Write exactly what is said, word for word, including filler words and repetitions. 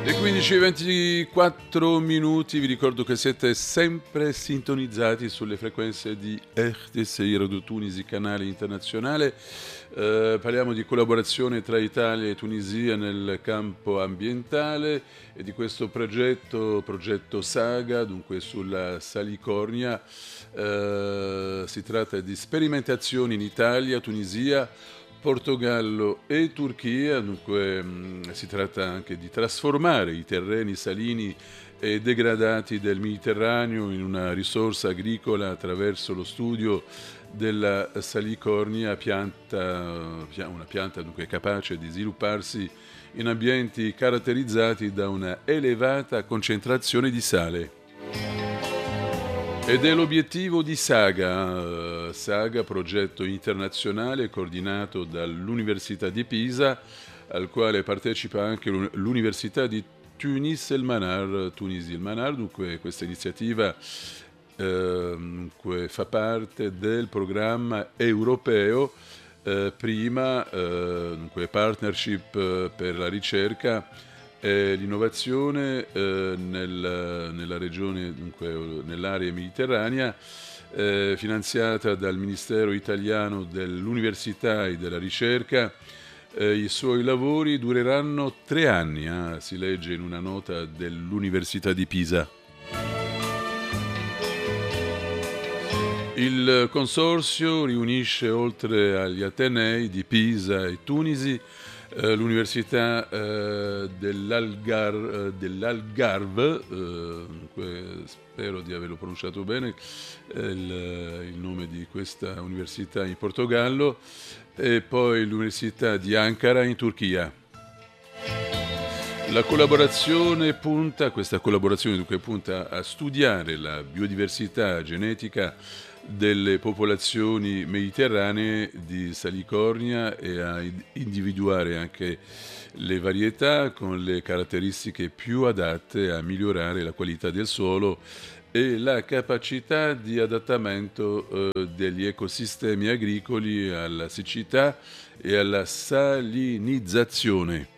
Le quindici e ventiquattro minuti, vi ricordo che siete sempre sintonizzati sulle frequenze di R T S I Radio Tunisi, canale internazionale. Eh, parliamo di collaborazione tra Italia e Tunisia nel campo ambientale e di questo progetto, progetto Saga, dunque sulla Salicornia. Eh, si tratta di sperimentazioni in Italia, Tunisia, Portogallo e Turchia, dunque mh, si tratta anche di trasformare i terreni salini e degradati del Mediterraneo in una risorsa agricola attraverso lo studio della salicornia, pianta, una pianta dunque capace di svilupparsi in ambienti caratterizzati da una elevata concentrazione di sale. Ed è l'obiettivo di Saga, Saga, progetto internazionale coordinato dall'Università di Pisa, al quale partecipa anche l'Università di Tunis El Manar, Tunisi El Manar. Dunque questa iniziativa eh, dunque, fa parte del programma europeo, eh, prima eh, dunque, Partnership per la ricerca e l'innovazione eh, nel, nella regione, dunque nell'area mediterranea, eh, finanziata dal Ministero italiano dell'Università e della Ricerca. Eh, I suoi lavori dureranno tre anni, eh, si legge in una nota dell'Università di Pisa. Il consorzio riunisce, oltre agli Atenei di Pisa e Tunisi, eh, l'Università eh, dell'Algar, eh, dell'Algarve, eh, spero di averlo pronunciato bene, eh, il, il nome di questa università in Portogallo, e poi l'Università di Ankara in Turchia. La collaborazione punta, questa collaborazione dunque punta a studiare la biodiversità genetica delle popolazioni mediterranee di Salicornia e a individuare anche le varietà con le caratteristiche più adatte a migliorare la qualità del suolo e la capacità di adattamento eh, degli ecosistemi agricoli alla siccità e alla salinizzazione.